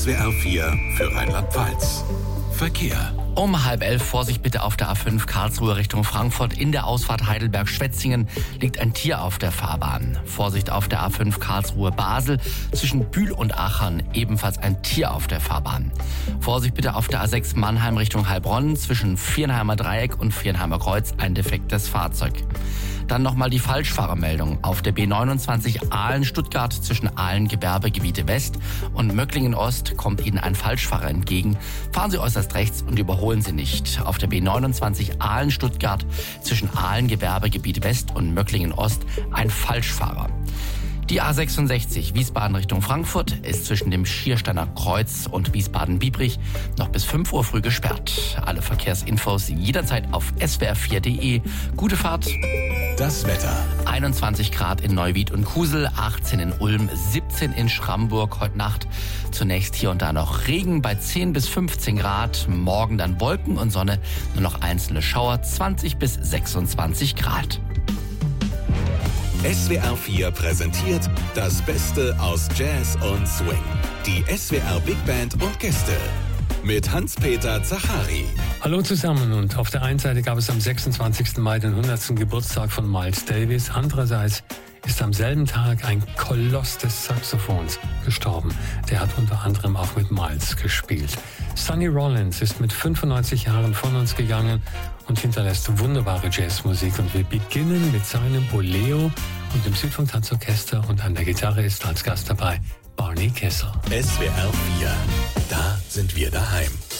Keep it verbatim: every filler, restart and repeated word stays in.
S W R vier für Rheinland-Pfalz. Verkehr. Um halb elf Vorsicht bitte auf der A fünf Karlsruhe Richtung Frankfurt. In der Ausfahrt Heidelberg-Schwetzingen liegt ein Tier auf der Fahrbahn. Vorsicht auf der A fünf Karlsruhe Basel. Zwischen Bühl und Aachen ebenfalls ein Tier auf der Fahrbahn. Vorsicht bitte auf der A sechs Mannheim Richtung Heilbronn. Zwischen Viernheimer Dreieck und Viernheimer Kreuz ein defektes Fahrzeug. Dann nochmal die Falschfahrermeldung auf der B neunundzwanzig Aalen-Stuttgart. Zwischen Aalen-Gewerbegebiete West und Möcklingen-Ost kommt Ihnen ein Falschfahrer entgegen. Fahren Sie äußerst rechts und überholen Sie nicht. Auf der B neunundzwanzig Aalen-Stuttgart zwischen Aalen-Gewerbegebiet West und Möcklingen-Ost ein Falschfahrer. Die A sechsundsechzig Wiesbaden Richtung Frankfurt ist zwischen dem Schiersteiner Kreuz und Wiesbaden-Biebrich noch bis fünf Uhr früh gesperrt. Alle Verkehrsinfos jederzeit auf S W R vier Punkt de. Gute Fahrt. Das Wetter. einundzwanzig Grad in Neuwied und Kusel, achtzehn in Ulm, siebzehn in Schramburg heute Nacht. Zunächst hier und da noch Regen bei zehn bis fünfzehn Grad. Morgen dann Wolken und Sonne, nur noch einzelne Schauer, zwanzig bis sechsundzwanzig Grad. S W R vier präsentiert das Beste aus Jazz und Swing. Die S W R Big Band und Gäste mit Hans-Peter Zachari. Hallo zusammen, und auf der einen Seite gab es am sechsundzwanzigsten Mai den hundertsten Geburtstag von Miles Davis. Andererseits ist am selben Tag ein Koloss des Saxophons gestorben. Der hat unter anderem auch mit Miles gespielt. Sonny Rollins ist mit fünfundneunzig Jahren von uns gegangen und hinterlässt wunderbare Jazzmusik. Und wir beginnen mit seinem Boleo und dem Südfunk-Tanzorchester, und an der Gitarre ist als Gast dabei Barney Kessel. S W R vier, da sind wir daheim.